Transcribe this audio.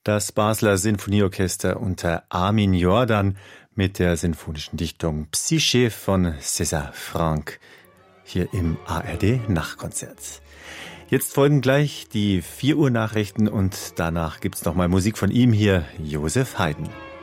Das Basler Sinfonieorchester unter Armin Jordan mit der sinfonischen Dichtung Psyche von César Franck hier im ARD Nachtkonzert. Jetzt folgen gleich die 4 Uhr Nachrichten und danach gibt's nochmal Musik von ihm hier, Josef Haydn.